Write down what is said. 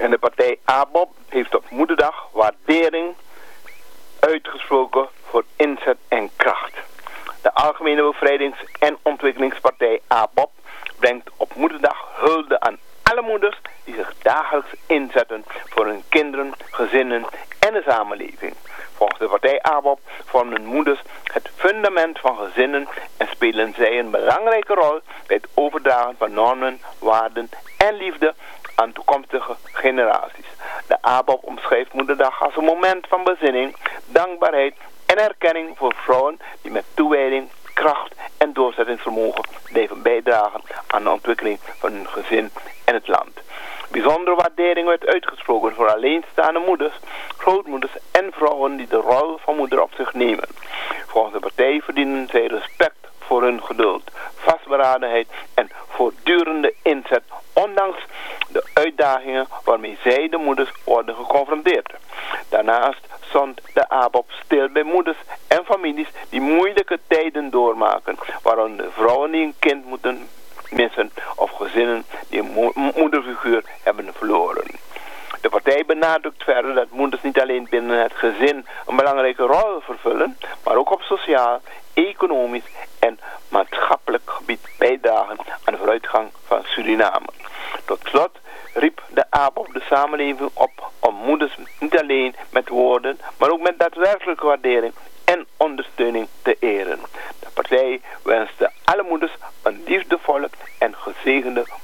En de partij ABOP heeft op Moederdag waardering uitgesproken voor inzet en kracht. De Algemene Bevrijdings- en Ontwikkelingspartij ABOP brengt op Moederdag hulde aan alle moeders die zich dagelijks inzetten voor hun kinderen, gezinnen en de samenleving. Volgens de partij ABOP vormen moeders het fundament van gezinnen en spelen zij een belangrijke rol bij het overdragen van normen, waarden en liefde aan toekomstige generaties. De ABOP omschrijft Moederdag als een moment van bezinning, dankbaarheid en erkenning voor vrouwen die met toewijding, kracht en doorzettingsvermogen blijven bijdragen aan de ontwikkeling van hun gezin en het land. Bijzondere waardering werd uitgesproken voor alleenstaande moeders, grootmoeders en vrouwen die de rol van moeder op zich nemen. Volgens de partij verdienen zij respect voor hun geduld, vastberadenheid en voortdurende inzet, ondanks de uitdagingen waarmee zij, de moeders, worden geconfronteerd. Daarnaast stond de ABOP stil bij moeders en families die moeilijke tijden doormaken, waaronder vrouwen die een kind moeten missen of gezinnen die een moederfiguur hebben verloren. De partij benadrukt verder dat moeders niet alleen binnen het gezin een belangrijke rol vervullen, maar ook op sociaal, economisch en maatschappelijk gebied bijdragen aan de vooruitgang van Suriname. Tot slot riep de ABOP de samenleving op om moeders niet alleen met woorden, maar ook met daadwerkelijke waardering en ondersteuning te eren. De partij wenste alle moeders een liefdevolle en gezegende